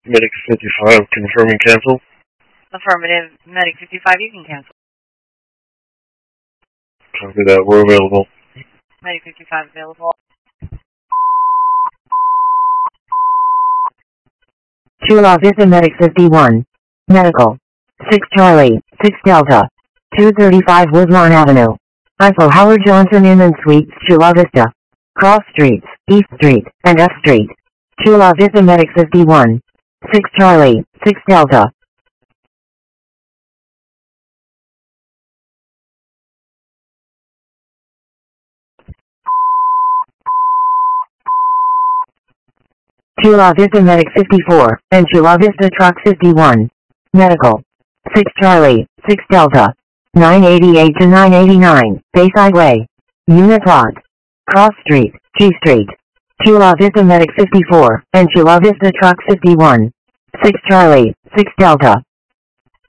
Medic 55, confirm and cancel. Affirmative. Medic 55, you can cancel. Copy that. We're available. Medic 55 available. 2 La Vista Medic 51. Medical. 6 Charlie, 6 Delta. 235 Woodlawn Avenue. IFO Howard Johnson Inn and Suites, Chula Vista. Cross Streets, East Street, and F Street. Chula Vista Medic 51. 6 Charlie, 6 Delta. Chula Vista Medic 54, and Chula Vista Truck 51. Medical. 6 Charlie, 6 Delta. 988 to 989, Bayside Way. Unit Lot. Cross Street, G Street. Chula Vista Medic 54, and Chula Vista Truck 51. 6 Charlie, 6 Delta.